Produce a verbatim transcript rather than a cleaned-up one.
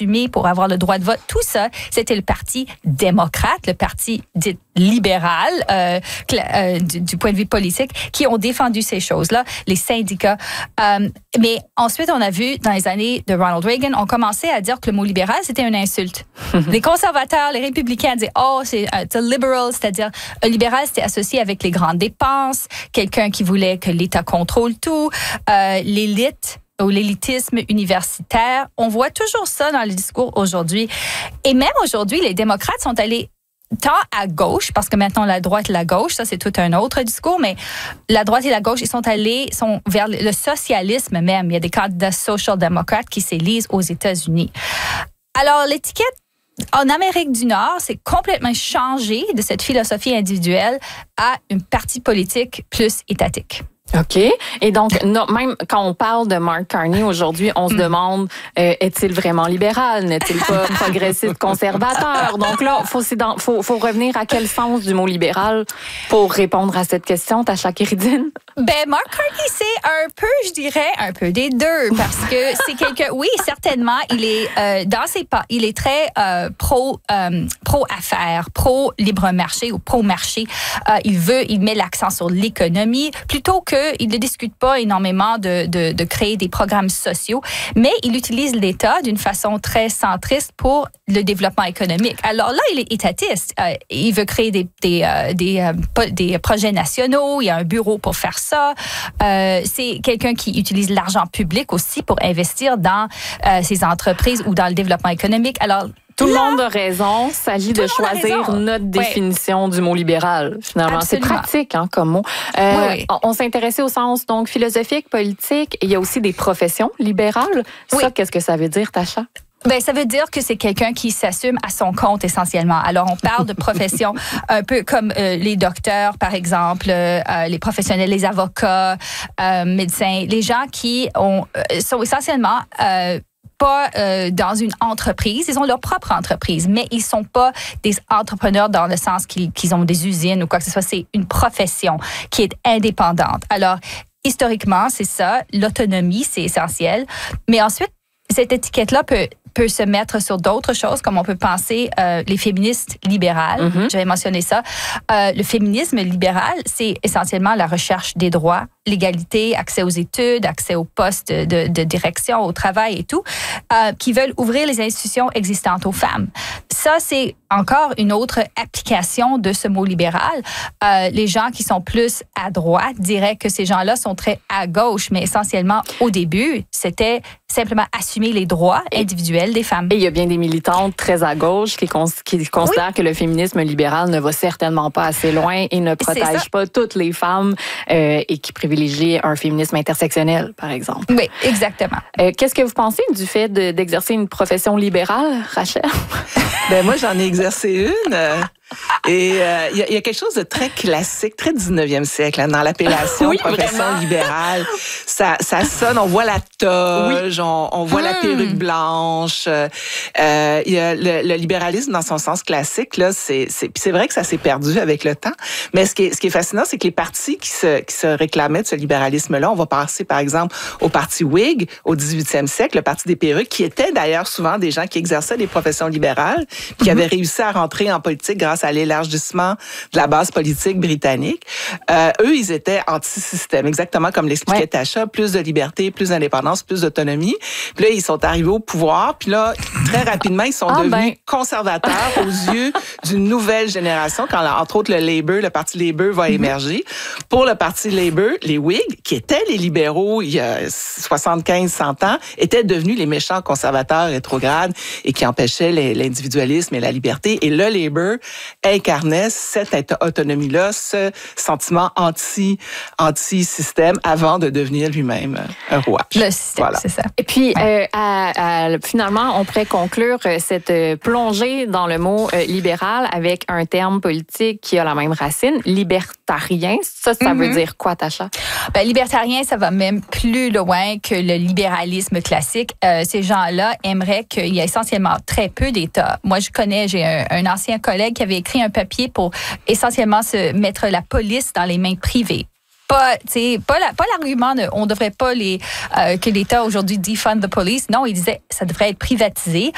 assumer pour avoir le droit de vote. Tout ça, c'était le Parti démocrate, le Parti dit libéral euh, euh, du, du point de vue politique, qui ont défendu ces choses-là, les syndicats. Euh, mais ensuite, on a vu, dans les années de Ronald Reagan, on commençait à dire que le mot libéral, c'était une insulte. Les conservateurs, les républicains disaient « Oh, c'est un liberal », c'est-à-dire un libéral, c'était associé avec les grandes dépenses, quelqu'un qui voulait que l'État contrôle tout, euh, l'élite ou l'élitisme universitaire. On voit toujours ça dans le discours aujourd'hui. Et même aujourd'hui, les démocrates sont allés tant à gauche, parce que maintenant la droite et la gauche, ça c'est tout un autre discours, mais la droite et la gauche, ils sont allés sont vers le socialisme même. Il y a des candidats social-démocrates qui s'élisent aux États-Unis. Alors l'étiquette en Amérique du Nord, c'est complètement changé de cette philosophie individuelle à une parti politique plus étatique. OK. Et donc, non, même quand on parle de Mark Carney aujourd'hui, on se demande, euh, est-il vraiment libéral? N'est-il pas progressiste conservateur? Donc là, faut, faut, faut revenir à quel sens du mot libéral pour répondre à cette question, Tasha Kéridine? Ben, Mark Carney, c'est un peu, je dirais, un peu des deux, parce que c'est quelqu'un, oui, certainement, il est, euh, dans ses pas, il est très euh, pro, euh, pro-affaires, pro-libre-marché ou pro-marché. Euh, il veut, il met l'accent sur l'économie, plutôt que il ne discute pas énormément de, de, de créer des programmes sociaux, mais il utilise l'État d'une façon très centriste pour le développement économique. Alors là, il est étatiste. Euh, il veut créer des, des, euh, des, euh, des projets nationaux. Il y a un bureau pour faire ça. Euh, c'est quelqu'un qui utilise l'argent public aussi pour investir dans euh, ses entreprises ou dans le développement économique. Alors, tout le monde a raison. Il s'agit de choisir notre oui. définition du mot libéral, finalement. Absolument. C'est pratique hein, comme mot. Euh, oui, oui. On, on s'intéressait au sens donc philosophique, politique. Il y a aussi des professions libérales. Oui. Ça, qu'est-ce que ça veut dire, Tasha? Ben, ça veut dire que c'est quelqu'un qui s'assume à son compte essentiellement. Alors, on parle de professions un peu comme euh, les docteurs, par exemple, euh, les professionnels, les avocats, euh, médecins, les gens qui ont, euh, sont essentiellement euh, pas euh, dans une entreprise, ils ont leur propre entreprise, mais ils sont pas des entrepreneurs dans le sens qu'ils, qu'ils ont des usines ou quoi que ce soit. C'est une profession qui est indépendante. Alors, historiquement, c'est ça. L'autonomie, c'est essentiel. Mais ensuite, cette étiquette-là peut peut se mettre sur d'autres choses, comme on peut penser euh, les féministes libérales. Mm-hmm. J'avais mentionné ça. Euh, le féminisme libéral, c'est essentiellement la recherche des droits, l'égalité, accès aux études, accès aux postes de, de direction, au travail et tout, euh, qui veulent ouvrir les institutions existantes aux femmes. Ça, c'est encore une autre application de ce mot libéral. Euh, les gens qui sont plus à droite diraient que ces gens-là sont très à gauche, mais essentiellement, au début, c'était simplement assumer les droits individuels des femmes. Et il y a bien des militantes très à gauche qui, cons- qui considèrent oui. que le féminisme libéral ne va certainement pas assez loin et ne protège pas toutes les femmes euh, et qui privilégie un féminisme intersectionnel, par exemple. Oui, exactement. Euh, qu'est-ce que vous pensez du fait de, d'exercer une profession libérale, Rachel? Ben moi, j'en ai exercé une. Euh, et il euh, y, y a quelque chose de très classique, très dix-neuvième siècle, hein, dans l'appellation oui, profession vraiment. libérale. Ça, ça sonne, on voit la toge, oui. on, on voit mmh. la perruque blanche. Euh, y a le, le libéralisme dans son sens classique, là, c'est, c'est, c'est vrai que ça s'est perdu avec le temps. Mais ce qui est, ce qui est fascinant, c'est que les partis qui se, qui se réclamaient de ce libéralisme-là, on va passer par exemple au parti Whig au dix-huitième siècle, le parti des perruques, qui était d'ailleurs souvent des gens qui exerçaient des professions libérales, qui mmh. avaient réussi à rentrer en politique grâce à l'élargissement de la base politique britannique. Euh, eux, ils étaient anti-système, exactement comme l'expliquait ouais. Tasha, plus de liberté, plus d'indépendance, plus d'autonomie. Puis là, ils sont arrivés au pouvoir, puis là, très rapidement, ils sont ah devenus ben. conservateurs aux yeux d'une nouvelle génération, quand, entre autres, le Labour, le parti Labour va mm-hmm. émerger. Pour le parti Labour, les Whigs, qui étaient les libéraux il y a soixante-quinze à cent ans, étaient devenus les méchants conservateurs rétrogrades et qui empêchaient l'individualisme et la liberté. Et le Labour incarnait cette autonomie-là, ce sentiment anti, anti-système avant de devenir lui-même un roi. Le système, voilà. C'est ça. Et puis, ouais. euh, à, à, finalement, on pourrait conclure cette plongée dans le mot euh, libéral avec un terme politique qui a la même racine, libertarien. Ça, ça mm-hmm. veut dire quoi, Tasha? Ben, libertarien, ça va même plus loin que le libéralisme classique. Euh, ces gens-là aimeraient qu'il y ait essentiellement très peu d'État. Moi, je connais, j'ai un, un ancien collègue qui avait écrit un papier pour essentiellement se mettre la police dans les mains privées. Pas, pas, la, pas l'argument de on ne devrait pas les, euh, que l'État aujourd'hui defund the police. Non, il disait ça devrait être privatisé